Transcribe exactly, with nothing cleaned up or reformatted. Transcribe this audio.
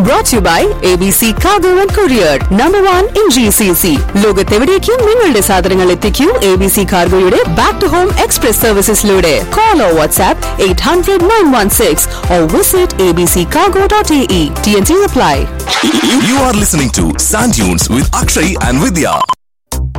Brought to you by A B C Cargo and Courier, number one in G C C. ലോകത്തെവിടേക്കും നിങ്ങളുടെ സാധനങ്ങൾ എത്തിക്കൂ A B C Cargoയുടെ back to home express servicesലൂടെ. Call or WhatsApp eight hundred nine one six or visit a b c cargo dot a e. T N C apply. You are listening to Sand Dunes with Akshay and Vidya.